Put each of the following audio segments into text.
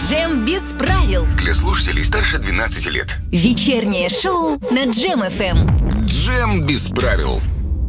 Джем без правил. Для слушателей старше 12 лет. Вечернее шоу на Джем ФМ. Джем без правил.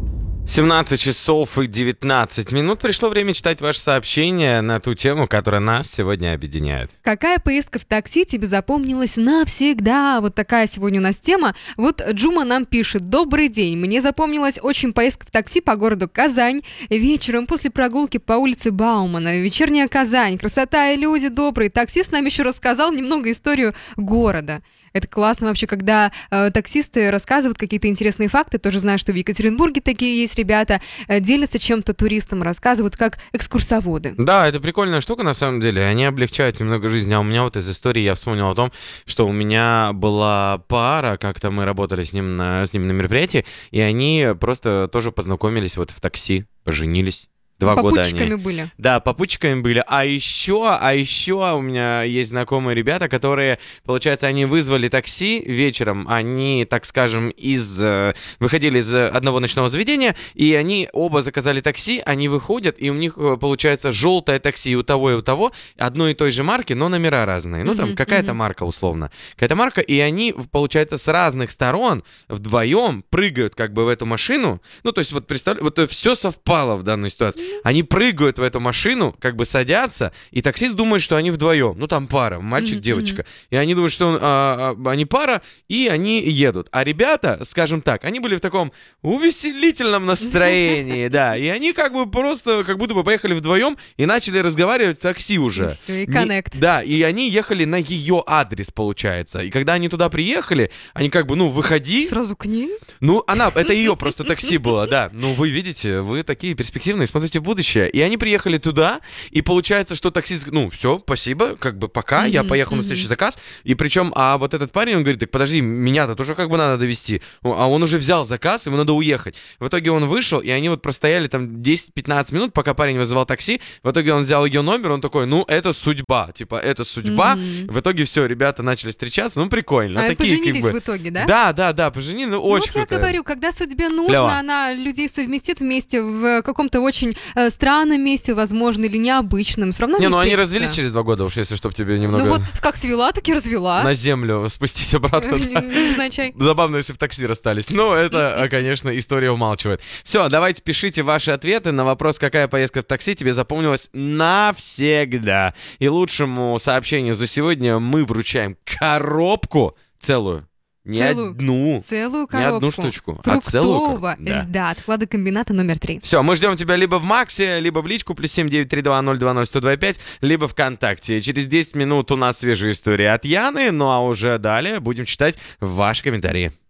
17 часов и 19 минут. Пришло время читать ваши сообщения на ту тему, которая нас сегодня объединяет. Какая поездка в такси тебе запомнилась навсегда? Вот такая сегодня у нас тема. Вот Джума нам пишет: добрый день, мне запомнилась очень поездка в такси по городу Казань. Вечером после прогулки по улице Баумана. Вечерняя Казань, красота и люди добрые. Таксист нам еще рассказал немного историю города. Это классно вообще, когда таксисты рассказывают какие-то интересные факты. Тоже знаю, что в Екатеринбурге такие есть ребята. Делятся чем-то туристам, рассказывают как экскурсоводы. Да, это прикольная штука на самом деле. Они облегчают немного жизнь. А у меня вот из истории я вспомнил о том, что у меня была пара, как-то мы работали с ним на мероприятии, и они просто тоже познакомились вот в такси, поженились. 2 года они. Попутчиками были. Да, попутчиками были. А еще у меня есть знакомые ребята, которые, получается, они вызвали такси вечером. Они, так скажем, выходили из одного ночного заведения, и они оба заказали такси, они выходят, и у них, получается, желтое такси у того, одной и той же марки, но номера разные. Ну, там какая-то марка, условно. Какая-то марка, и они, получается, с разных сторон вдвоем прыгают как бы в эту машину. Ну, то есть, вот представляете, вот все совпало в данной ситуации. Они прыгают в эту машину, как бы садятся, и таксист думает, что они вдвоем. Ну, там пара, мальчик, девочка. И они думают, что они пара, и они едут. А ребята, скажем так, они были в таком увеселительном настроении, да. И они как бы просто, как будто бы поехали вдвоем и начали разговаривать в такси уже. И все, и коннект. Да, и они ехали на ее адрес, получается. И когда они туда приехали, они как бы, выходи. Сразу к ней? Ну, это ее просто такси было, да. Ну, вы видите, вы такие перспективные, смотрите в будущее. И они приехали туда, и получается, что таксист, все, спасибо, как бы пока, я поехал на следующий заказ. И причем, вот этот парень, он говорит: так подожди, меня-то тоже как бы надо довезти. А он уже взял заказ, ему надо уехать. В итоге он вышел, и они вот простояли там 10-15 минут, пока парень вызывал такси. В итоге он взял ее номер, он такой: это судьба, это судьба. В итоге все, ребята начали встречаться, прикольно. Такие, поженились как бы... в итоге, да? Да, поженились, очень круто. Вот я говорю, когда судьбе нужно, Клево. она людей совместит вместе в каком-то очень странном месте, возможно, или необычном. Все равно Не, они они встретятся. развелись через 2 года, уж если чтоб тебе немного... Ну вот, как свела, так и развела. На землю спустить обратно. Невзначай. Забавно, если в такси расстались. Но это, конечно, история умалчивает. Все, давайте пишите ваши ответы на вопрос, какая поездка в такси тебе запомнилась навсегда. И лучшему сообщению за сегодня мы вручаем коробку целую. Целую коробку. Не одну штучку, а целую коробку. Фруктового льда от хладокомбината номер 3. Все, мы ждем тебя либо в Максе, либо в личку +7 932 020 125, либо ВКонтакте. Через 10 минут у нас свежая история от Яны, ну а уже далее будем читать ваши комментарии.